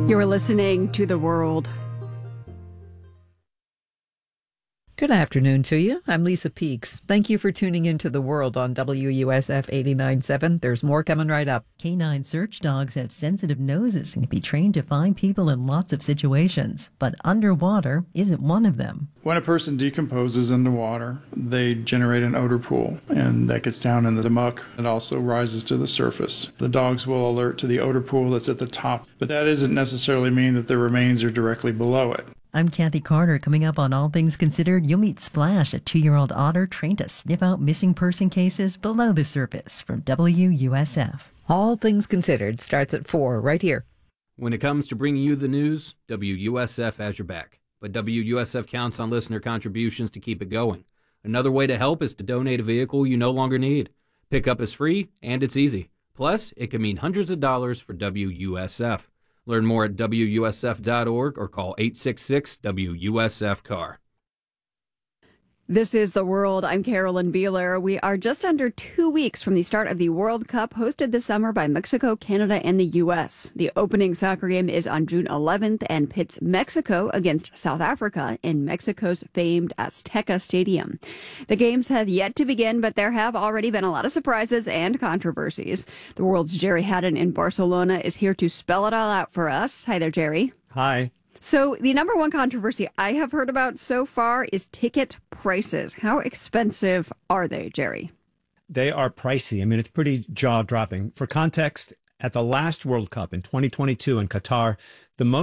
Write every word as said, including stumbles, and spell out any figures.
You're listening to The World. Good afternoon to you. I'm Lisa Peaks. Thank you for tuning into The World on W U S F eighty-nine point seven. There's more coming right up. Canine search dogs have sensitive noses and can be trained to find people in lots of situations, but underwater isn't one of them. When a person decomposes into water, they generate an odor pool, and that gets down into the muck. It also rises to the surface. The dogs will alert to the odor pool that's at the top, but that doesn't necessarily mean that the remains are directly below it. I'm Kathy Carter. Coming up on All Things Considered, you'll meet Splash, a two-year-old otter trained to sniff out missing person cases below the surface, from W U S F. All Things Considered starts at four right here. When it comes to bringing you the news, W U S F has your back. But W U S F counts on listener contributions to keep it going. Another way to help is to donate a vehicle you no longer need. Pickup is free and it's easy. Plus, it can mean hundreds of dollars for W U S F. Learn more at W U S F dot org or call eight six six W U S F C A R. This is The World. I'm Carolyn Beeler. We are just under two weeks from the start of the World Cup, hosted this summer by Mexico, Canada, and the U S. The opening soccer game is on June eleventh and pits Mexico against South Africa in Mexico's famed Azteca Stadium. The games have yet to begin, but there have already been a lot of surprises and controversies. The World's Jerry Haddon in Barcelona is here to spell it all out for us. Hi there, Jerry. Hi. So the number one controversy I have heard about so far is ticket prices. How expensive are they, Jerry? They are pricey. I mean, it's pretty jaw-dropping. For context, at the last World Cup in twenty twenty-two in Qatar, the most